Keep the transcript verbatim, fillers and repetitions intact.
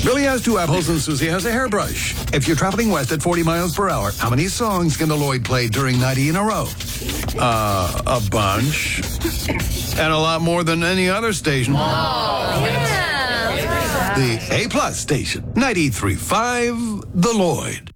Billy has two apples and Susie has a hairbrush. If you're traveling west at forty miles per hour, how many songs can the Lloyd play during ninety in a row? Uh, a bunch. And a lot more than any other station. Oh, yeah. The A-plus station, ninety-three point five, The Lloyd.